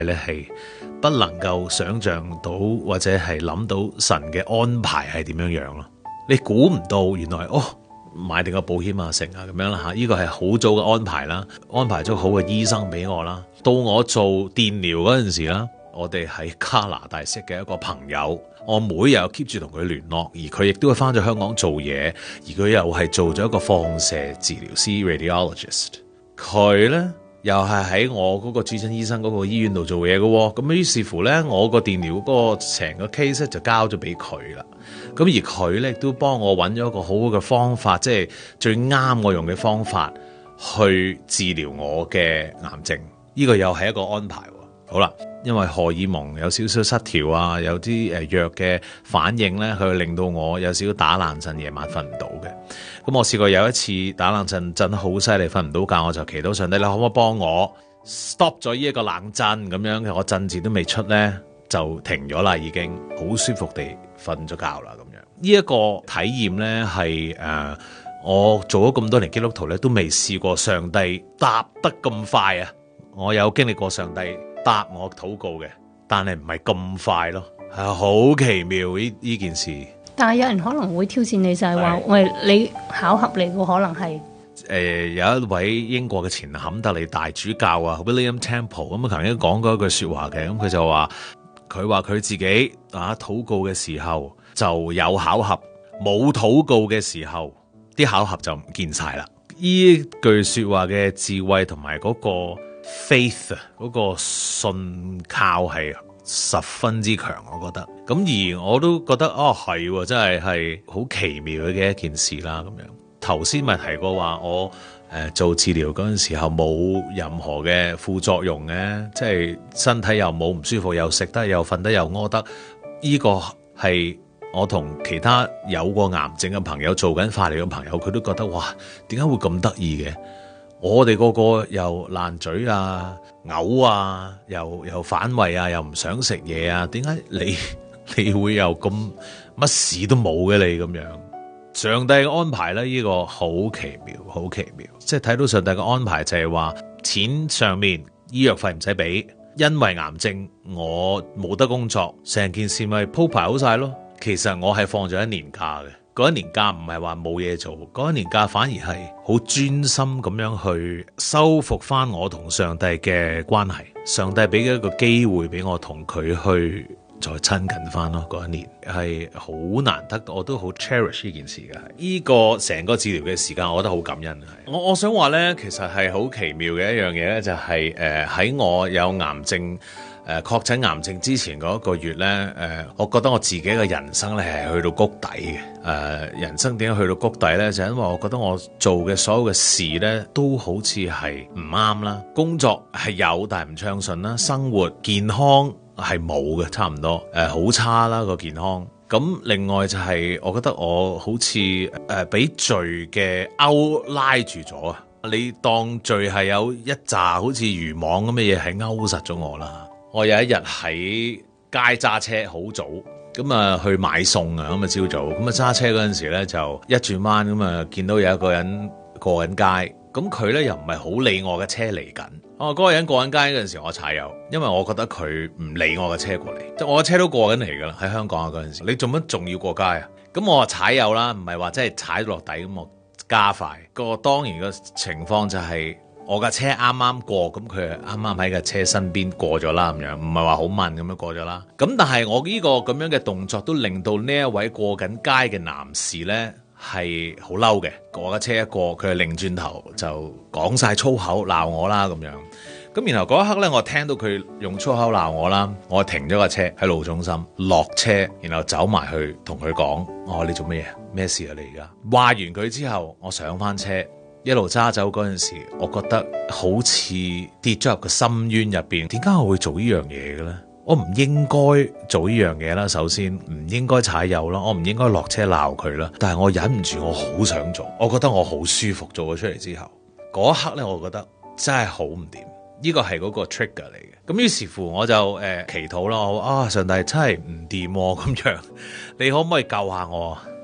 你係不能夠想像到或者係諗到神嘅安排係點樣樣咯。你估唔到原來買定個保險啊成啊咁樣啦嚇，呢個係好早嘅安排啦，安排咗好嘅醫生俾我啦。到我做電療嗰陣時啦，我哋喺加拿大識嘅一個朋友，我每日又 keep 住同佢聯絡，而佢亦都係返咗香港做嘢，而佢又係做咗一個放射治療師 radiologist。佢呢又係喺我嗰個主診醫生嗰個醫院度做嘢嘅喎，咁於是乎呢，我個電療嗰個成個 case 就交咗俾佢啦。咁而佢呢亦都幫我揾咗一個好好嘅方法，即係最啱我用嘅方法去治療我嘅癌症。呢個又係一個安排喎。好啦，因為荷爾蒙有少少失調啊，有啲藥嘅反應呢，佢會令到我有少少打冷震，夜晚瞓唔到嘅。咁我試過有一次打冷震，震得好犀利，瞓唔到覺，我就祈禱上帝，你可唔可以幫我 stop 咗呢一個冷震咁樣？我震字都未出呢，就停咗啦，已經好舒服地瞓咗覺啦咁樣。呢一個體驗呢，係我做咗咁多年基督徒呢，都未試過上帝答得咁快啊！我有經歷過上帝答我禱告嘅，但係唔係咁快咯，係好奇妙呢件事。 但係有人可能會挑戰你，就係話喂，你巧合嚟嘅，可能係有一位英國嘅前坎特利大主教啊 William Temple 咁曾經講過一句說話嘅，咁佢就話佢自己禱告嘅時候就有巧合，冇禱告嘅時候啲巧合就唔見晒啦。呢句說話嘅智慧同埋嗰個 faith 嗰個信靠係十分之強，我覺得。咁而我都覺得係真係好奇妙嘅一件事啦。咁樣頭先咪提過話我做治療嗰陣時候冇任何嘅副作用嘅，即係身體又冇唔舒服，又食得又瞓得又屙得。呢個係我同其他有過癌症嘅朋友做緊化療嘅朋友，佢都覺得哇，點解會咁得意嘅？我哋個個又爛嘴啊、嘔啊、又反胃啊、又唔想食嘢啊，點解你會又咁乜事都冇嘅你咁樣？上帝嘅安排咧，呢個好奇妙，好奇妙。即係睇到上帝嘅安排就係話，錢上面醫藥費唔使俾，因為癌症我冇得工作，成件事咪鋪排好晒咯。其實我係放咗一年假嘅。嗰一年假唔係話冇嘢做，嗰一年假反而係好專心咁樣去修復翻我同上帝嘅關係。上帝俾咗一個機會俾我同佢去再親近翻咯。嗰一年係好難得，我都好 cherish 呢件事嘅。呢個成個治療嘅時間，我覺得好感恩。我想話呢，其實係好奇妙嘅一樣嘢呢，就係喺我有癌症。確診癌症之前嗰一個月呢，我覺得我自己嘅人生呢係去到谷底嘅。人生點解去到谷底呢？就因為我覺得我做嘅所有嘅事呢都好似係唔啱啦。工作係有，但係唔暢順啦。生活健康係冇嘅，差唔多好差啦個健康。咁另外就係我覺得我好似俾罪嘅勾拉住咗啊！你當罪係有一紮好似漁網咁嘅嘢係勾實咗我啦。我有一日喺街揸車好早，咁啊去買餸啊，咁啊朝早，咁啊揸車嗰陣時咧就一轉彎，咁啊見到有一個人過緊街，咁佢咧又唔係好理我嘅車嚟緊，嗰個人過緊街嗰陣時我踩油，因為我覺得佢唔理我嘅車過嚟，即係我嘅車都過緊嚟噶啦，喺香港啊嗰陣時，你做乜仲要過街啊？咁我話踩油啦，唔係話真係踩落底，咁我加快，當然個情況就係。我架車啱啱過，咁佢啱啱喺架車身邊過咗啦，咁樣唔係話好慢咁樣過咗啦。咁但係我呢個咁樣嘅動作都令到呢一位過緊街嘅男士呢係好嬲嘅。我架車一過，佢就擰轉頭就講晒粗口鬧我啦咁樣。咁然後嗰一刻呢，我聽到佢用粗口鬧我啦，我停咗架車喺路中心落車，然後走埋去同佢講：我話你做乜嘢？咩事啊你而家？話完佢之後，我上翻車。一路揸走嗰陣時，我覺得好似跌咗入個深淵入邊。點解我會做呢樣嘢嘅咧？我唔應該做呢樣嘢啦。首先唔應該踩油啦，我唔應該落車鬧佢啦。但係我忍唔住，我好想做。我覺得我好舒服做咗出嚟之後，嗰一刻咧，我覺得真係好唔掂。呢個係嗰個 trigger 嚟嘅。咁於是乎我就祈禱啦。我話上帝真係唔掂咁樣，你可唔可以救下我？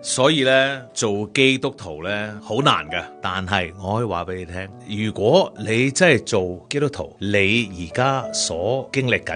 所以咧做基督徒咧好難㗎，但係我可以話俾你聽，如果你真係做基督徒，你而家所經歷緊